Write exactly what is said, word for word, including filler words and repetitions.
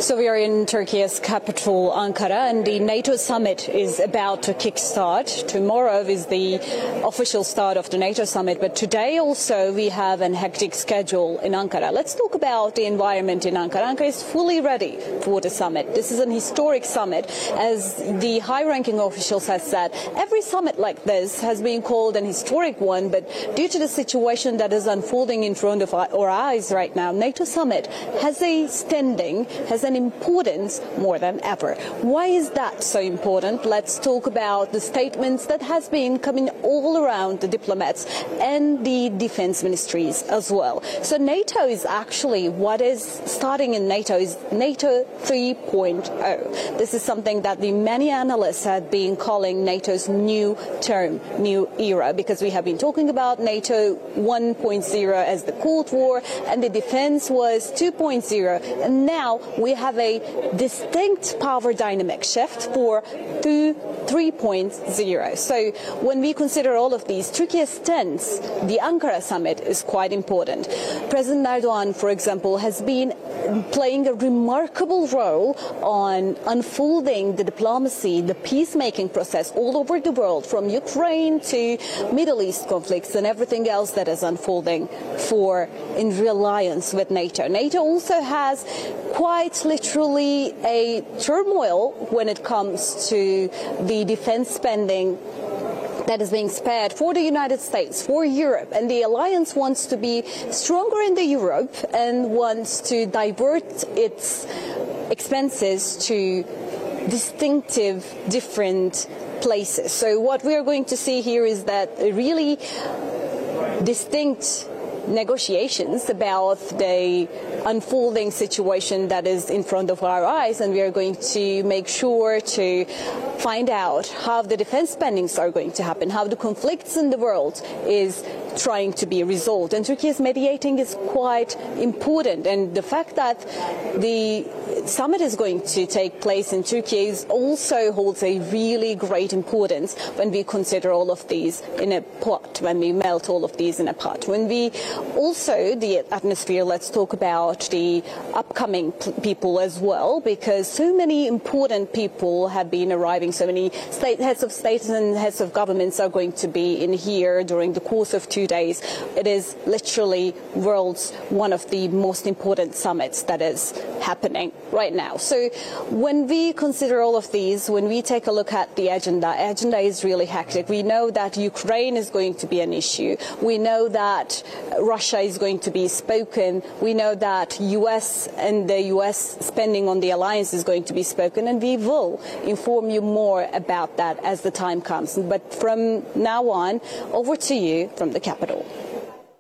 So we are in Turkey's capital, Ankara, and the NATO summit is about to kickstart. Tomorrow is the official start of the NATO summit, but today also we have a hectic schedule in Ankara. Let's talk about the environment in Ankara. Ankara is fully ready for the summit. This is an historic summit, as the high-ranking officials have said. Every summit like this has been called an historic one, but due to the situation that is unfolding in front of our eyes right now, NATO summit has a standing, has an importance more than ever. Why is that so important? Let's talk about the statements that has been coming all around the diplomats and the defense ministries as well. So NATO is actually, what is starting in NATO is NATO three point oh. This is something that the many analysts have been calling NATO's new term, new era, because we have been talking about NATO one point oh as the Cold War, and the defense was two point oh, and now we have a distinct power dynamic shift for three point oh. So when we consider all of these, Turkey's stance, the Ankara summit is quite important. President Erdogan, for example, has been playing a remarkable role on unfolding the diplomacy, the peacemaking process all over the world, from Ukraine to Middle East conflicts and everything else that is unfolding for in alliance with NATO. NATO also has quite literally a turmoil when it comes to the defense spending that is being spared for the United States, for Europe, and the alliance wants to be stronger in the Europe and wants to divert its expenses to distinctive, different places. So what we are going to see here is that a really distinct negotiations about the unfolding situation that is in front of our eyes, and we are going to make sure to find out how the defense spendings are going to happen, how the conflicts in the world is trying to be resolved. And Turkey's mediating is quite important, and the fact that the summit is going to take place in Turkey is also holds a really great importance when we consider all of these in a pot, when we melt all of these in a pot. When we also, the atmosphere, let's talk about the upcoming people as well, because so many important people have been arriving, so many state, heads of states and heads of governments are going to be in here during the course of two days. It is literally world's one of the most important summits that is happening right now. So when we consider all of these, when we take a look at the agenda, agenda is really hectic. We know that Ukraine is going to be an issue. We know that Russia is going to be spoken. We know that U S and the U S spending on the alliance is going to be spoken, and we will inform you more about that as the time comes. But from now on, over to you from the capital.